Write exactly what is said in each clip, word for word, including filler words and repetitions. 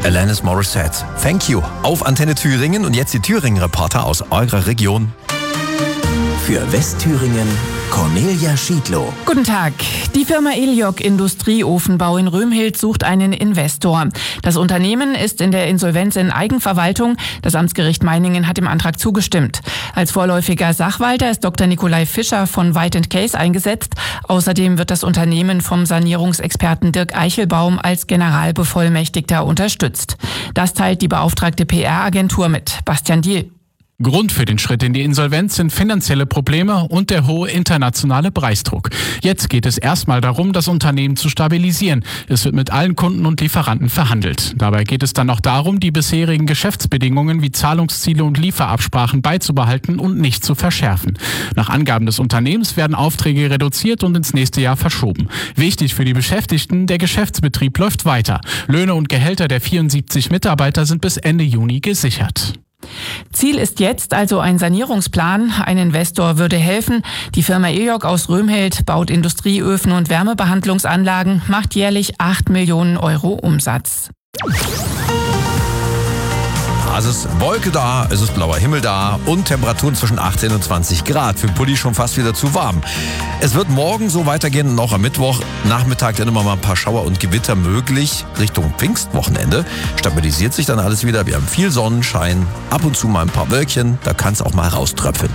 Alanis Morissette. Thank you. Auf Antenne Thüringen und jetzt die Thüringen-Reporter aus eurer Region. Für Westthüringen Cornelia Schiedlow. Guten Tag. Die Firma Eliog Industrieofenbau in Römhild sucht einen Investor. Das Unternehmen ist in der Insolvenz in Eigenverwaltung. Das Amtsgericht Meiningen hat dem Antrag zugestimmt. Als vorläufiger Sachwalter ist Doktor Nikolai Fischer von White and Case eingesetzt. Außerdem wird das Unternehmen vom Sanierungsexperten Dirk Eichelbaum als Generalbevollmächtigter unterstützt. Das teilt die beauftragte P R-Agentur mit. Bastian Diel. Grund für den Schritt in die Insolvenz sind finanzielle Probleme und der hohe internationale Preisdruck. Jetzt geht es erstmal darum, das Unternehmen zu stabilisieren. Es wird mit allen Kunden und Lieferanten verhandelt. Dabei geht es dann auch darum, die bisherigen Geschäftsbedingungen wie Zahlungsziele und Lieferabsprachen beizubehalten und nicht zu verschärfen. Nach Angaben des Unternehmens werden Aufträge reduziert und ins nächste Jahr verschoben. Wichtig für die Beschäftigten, der Geschäftsbetrieb läuft weiter. Löhne und Gehälter der vierundsiebzig Mitarbeiter sind bis Ende Juni gesichert. Ziel ist jetzt also ein Sanierungsplan. Ein Investor würde helfen. Die Firma Eliog aus Römhild baut Industrieöfen und Wärmebehandlungsanlagen, macht jährlich acht Millionen Euro Umsatz. Es ist Wolke da, es ist blauer Himmel da und Temperaturen zwischen achtzehn und zwanzig Grad. Für den Pulli schon fast wieder zu warm. Es wird morgen so weitergehen und auch am Mittwoch. Nachmittag dann immer mal ein paar Schauer und Gewitter möglich. Richtung Pfingstwochenende stabilisiert sich dann alles wieder. Wir haben viel Sonnenschein, ab und zu mal ein paar Wölkchen. Da kann es auch mal rauströpfeln.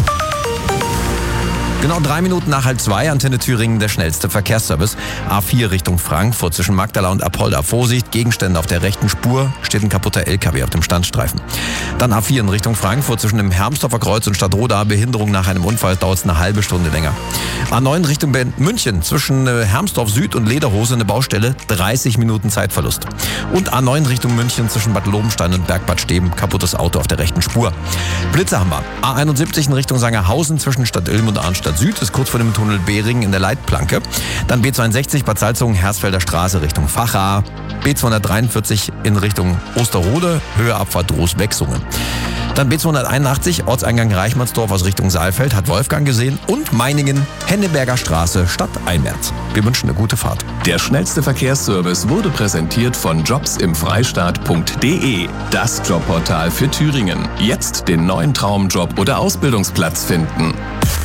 Genau drei Minuten nach halb zwei, Antenne Thüringen, der schnellste Verkehrsservice. A vier Richtung Frankfurt zwischen Magdala und Apolda. Vorsicht, Gegenstände auf der rechten Spur, steht ein kaputter L K W auf dem Standstreifen. Dann A vier in Richtung Frankfurt zwischen dem Hermsdorfer Kreuz und Stadtroda. Behinderung nach einem Unfall, dauert es eine halbe Stunde länger. A neun Richtung München zwischen Hermsdorf Süd und Lederhose, eine Baustelle, dreißig Minuten Zeitverlust. Und A neun Richtung München zwischen Bad Lobenstein und Bergbad Steben, kaputtes Auto auf der rechten Spur. Blitze haben wir. A einundsiebzig in Richtung Sangerhausen zwischen Stadt Ilm und Arnstadt Süd, ist kurz vor dem Tunnel Behring in der Leitplanke. Dann B zweiundsechzig Bad Salzungen, Hersfelder Straße Richtung Vacha. B zweihundertdreiundvierzig in Richtung Osterode, Höhe Abfahrt Groß-Wechsungen. Dann B zweihunderteinundachtzig, Ortseingang Reichmannsdorf aus Richtung Saalfeld, hat Wolfgang gesehen. Und Meiningen, Henneberger Straße, Stadt Einmärz. Wir wünschen eine gute Fahrt. Der schnellste Verkehrsservice wurde präsentiert von jobs im freistaat punkt de. Das Jobportal für Thüringen. Jetzt den neuen Traumjob oder Ausbildungsplatz finden.